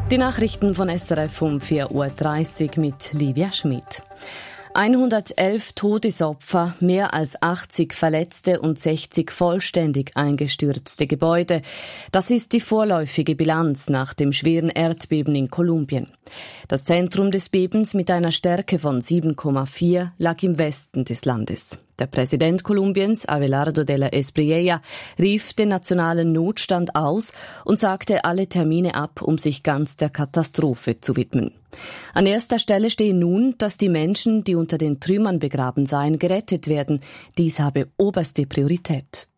Die Nachrichten von SRF um 4.30 Uhr mit Livia Schmid. 111 Todesopfer, mehr als 80 Verletzte und 60 vollständig eingestürzte Gebäude. Das ist die vorläufige Bilanz nach dem schweren Erdbeben in Kolumbien. Das Zentrum des Bebens mit einer Stärke von 7,4 lag im Westen des Landes. Der Präsident Kolumbiens, Abelardo de la Espriella, rief den nationalen Notstand aus und sagte alle Termine ab, um sich ganz der Katastrophe zu widmen. An erster Stelle stehe nun, dass die Menschen, die unter den Trümmern begraben seien, gerettet werden. Dies habe oberste Priorität.